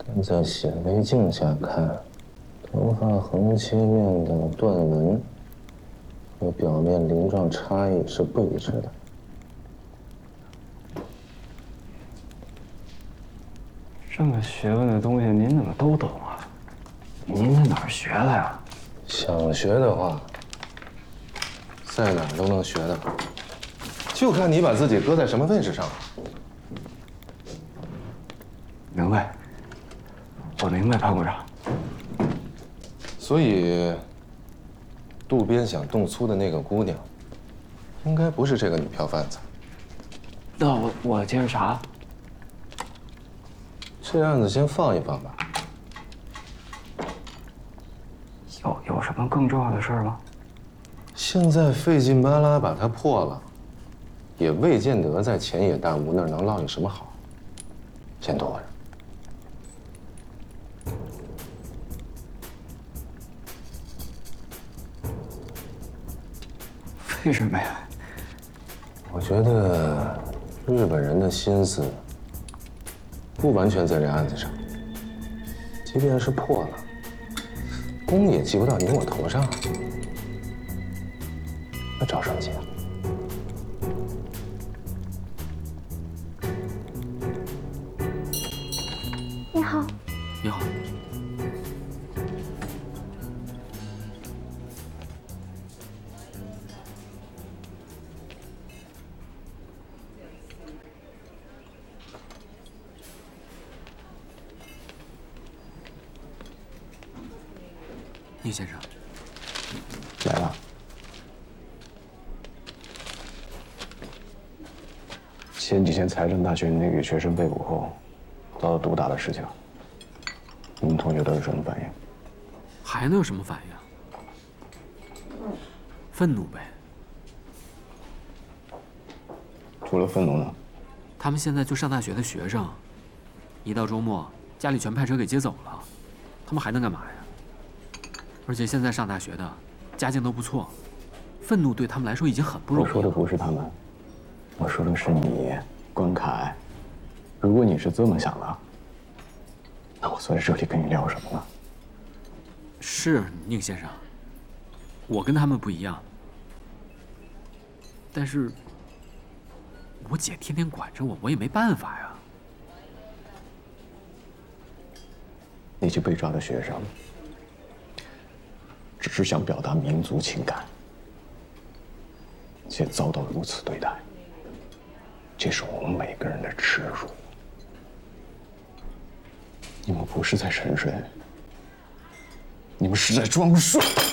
但在显微镜下看，头发横切面的断纹和表面鳞状差异是不一致的。 这么学问的东西您怎么都懂啊？您在哪儿学的呀？ 想学的话，在哪儿都能学的，就看你把自己搁在什么位置上。 明白，我明白，潘部长。 所以，渡边想动粗的那个姑娘，应该不是这个女票贩子。 那我接着查。 这案子先放一放吧。 有什么更重要的事吗？ 现在费劲巴拉把它破了，也未见得在前野大吾那儿能落有什么好。先躲着。 为什么呀？ 我觉得日本人的心思不完全在这案子上，即便是破了，功也记不到你我头上，那着什么急啊？ 你好， 你好，聂先生， 来了。前几天财政大学那个学生被捕后，遭到毒打的事情，你们同学都有什么反应？ 还能有什么反应？愤怒呗。 除了愤怒呢？ 他们现在就上大学的学生，一到周末家里全派车给接走了，他们还能干嘛呀？而且现在上大学的家境都不错，愤怒对他们来说已经很不容易了。 我说的不是他们，我说的是你，关凯。如果你是这么想的，那我坐在这里跟你聊什么呢？ 是宁先生，我跟他们不一样，但是我姐天天管着我，我也没办法呀。 那些被抓的学生，只是想表达民族情感，却遭到如此对待，这是我们每个人的耻辱。你们不是在沉睡，你们是在装睡。